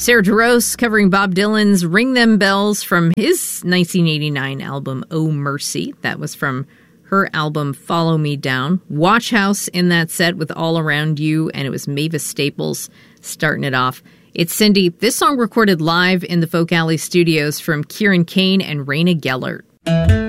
Sarah Jarosz covering Bob Dylan's Ring Them Bells from his 1989 album, Oh Mercy. That was from her album Follow Me Down. Watch House in that set with All Around You, and it was Mavis Staples starting it off. It's Cindy. This song recorded live in the Folk Alley studios from Kieran Kane and Raina Gellert.